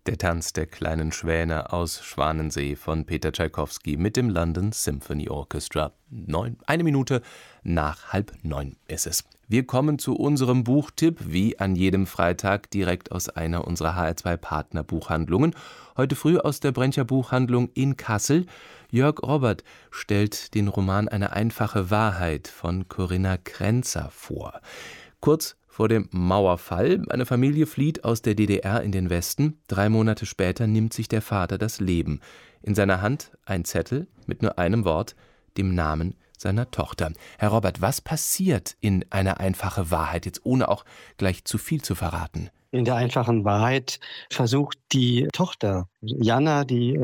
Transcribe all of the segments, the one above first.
Der Tanz der kleinen Schwäne aus Schwanensee von Peter Tschaikowski mit dem London Symphony Orchestra. 1 Minute nach 8:30 ist es. Wir kommen zu unserem Buchtipp, wie an jedem Freitag, direkt aus einer unserer HR2-Partnerbuchhandlungen. Heute früh aus der Brencher Buchhandlung in Kassel. Jörg Robert stellt den Roman Eine einfache Wahrheit von Corinna Kränzer vor. Kurz vor dem Mauerfall, eine Familie flieht aus der DDR in den Westen. 3 Monate später nimmt sich der Vater das Leben. In seiner Hand ein Zettel mit nur einem Wort, dem Namen seiner Tochter. Herr Robert, was passiert in Eine einfache Wahrheit, jetzt ohne auch gleich zu viel zu verraten? In der einfachen Wahrheit versucht die Tochter, Jana, die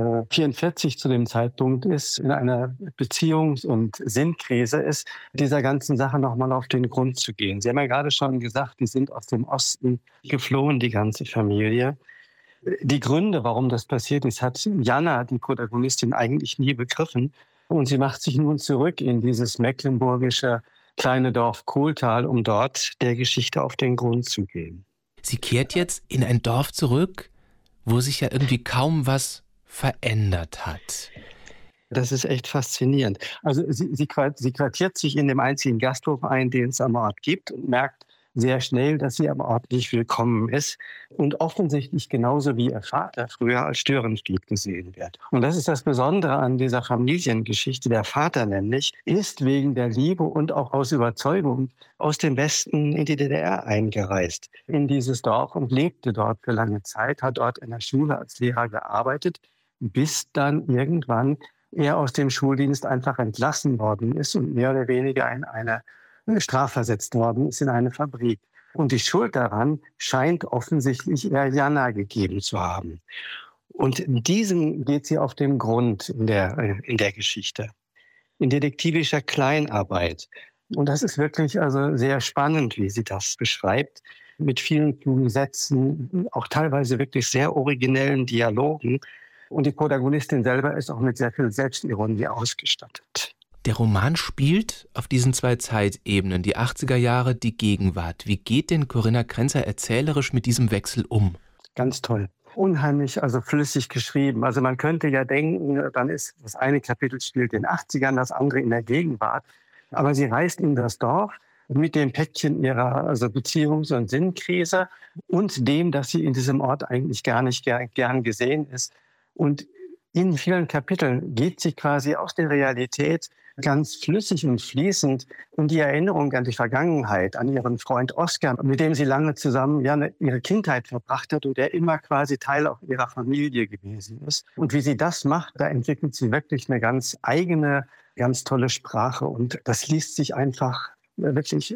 44 zu dem Zeitpunkt ist, in einer Beziehungs- und Sinnkrise ist, dieser ganzen Sache nochmal auf den Grund zu gehen. Sie haben ja gerade schon gesagt, die sind aus dem Osten geflohen, die ganze Familie. Die Gründe, warum das passiert ist, hat Jana, die Protagonistin, eigentlich nie begriffen. Und sie macht sich nun zurück in dieses mecklenburgische kleine Dorf Kohltal, um dort der Geschichte auf den Grund zu gehen. Sie kehrt jetzt in ein Dorf zurück, wo sich ja irgendwie kaum was verändert hat. Das ist echt faszinierend. Also sie quartiert sich in dem einzigen Gasthof ein, den es am Ort gibt, und merkt sehr schnell, dass sie am Ort nicht willkommen ist und offensichtlich genauso wie ihr Vater früher als Störenfried gesehen wird. Und das ist das Besondere an dieser Familiengeschichte. Der Vater nämlich ist wegen der Liebe und auch aus Überzeugung aus dem Westen in die DDR eingereist, in dieses Dorf, und lebte dort für lange Zeit, hat dort in der Schule als Lehrer gearbeitet, bis dann irgendwann er aus dem Schuldienst einfach entlassen worden ist und mehr oder weniger in eine strafversetzt worden ist in eine Fabrik. Und die Schuld daran scheint offensichtlich eher Jana gegeben zu haben. Und diesem geht sie auf den Grund in der Geschichte. In detektivischer Kleinarbeit. Und das ist wirklich also sehr spannend, wie sie das beschreibt. Mit vielen klugen Sätzen, auch teilweise wirklich sehr originellen Dialogen. Und die Protagonistin selber ist auch mit sehr viel Selbstironie ausgestattet. Der Roman spielt auf diesen 2 Zeitebenen, die 80er Jahre, die Gegenwart. Wie geht denn Corinna Kränzer erzählerisch mit diesem Wechsel um? Ganz toll. Unheimlich, also flüssig geschrieben. Also man könnte ja denken, dann ist das eine Kapitel spielt in den 80ern, das andere in der Gegenwart. Aber sie reist in das Dorf mit dem Päckchen ihrer Beziehungs- und Sinnkrise und dem, dass sie in diesem Ort eigentlich gar nicht gern gesehen ist. Und in vielen Kapiteln geht sie quasi aus der Realität ganz flüssig und fließend in die Erinnerung an die Vergangenheit, an ihren Freund Oskar, mit dem sie lange zusammen ihre Kindheit verbracht hat und der immer quasi Teil auch ihrer Familie gewesen ist. Und wie sie das macht, da entwickelt sie wirklich eine ganz eigene, ganz tolle Sprache. Und das liest sich einfach wirklich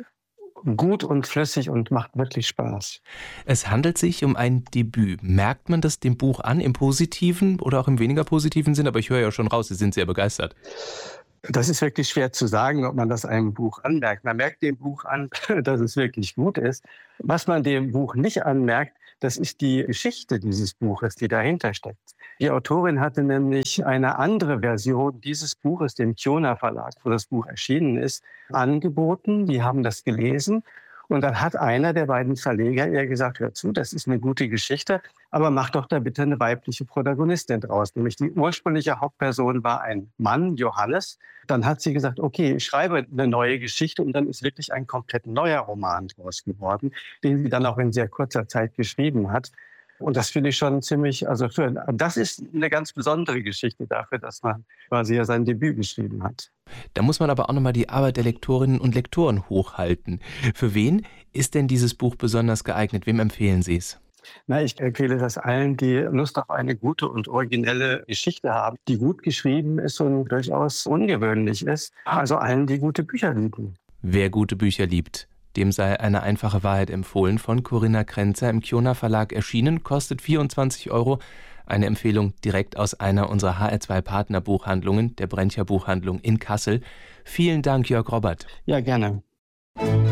gut und flüssig und macht wirklich Spaß. Es handelt sich um ein Debüt. Merkt man das dem Buch an, im positiven oder auch im weniger positiven Sinn? Aber ich höre ja schon raus, Sie sind sehr begeistert. Das ist wirklich schwer zu sagen, ob man das einem Buch anmerkt. Man merkt dem Buch an, dass es wirklich gut ist. Was man dem Buch nicht anmerkt, das ist die Geschichte dieses Buches, die dahinter steckt. Die Autorin hatte nämlich eine andere Version dieses Buches, dem Kiona Verlag, wo das Buch erschienen ist, angeboten. Die haben das gelesen. Und dann hat einer der beiden Verleger ihr gesagt, hör zu, das ist eine gute Geschichte, aber mach doch da bitte eine weibliche Protagonistin draus. Nämlich die ursprüngliche Hauptperson war ein Mann, Johannes. Dann hat sie gesagt, okay, ich schreibe eine neue Geschichte, und dann ist wirklich ein komplett neuer Roman draus geworden, den sie dann auch in sehr kurzer Zeit geschrieben hat. Und das finde ich schon ziemlich, das ist eine ganz besondere Geschichte dafür, dass man quasi ja sein Debüt geschrieben hat. Da muss man aber auch nochmal die Arbeit der Lektorinnen und Lektoren hochhalten. Für wen ist denn dieses Buch besonders geeignet? Wem empfehlen Sie es? Ich empfehle das allen, die Lust auf eine gute und originelle Geschichte haben, die gut geschrieben ist und durchaus ungewöhnlich ist. Also allen, die gute Bücher lieben. Wer gute Bücher liebt, dem sei Eine einfache Wahrheit empfohlen, von Corinna Kränzer, im Kiona Verlag erschienen, kostet 24 €. Eine Empfehlung direkt aus einer unserer HR2-Partnerbuchhandlungen, der Brencher Buchhandlung in Kassel. Vielen Dank, Jörg Robert. Ja, gerne.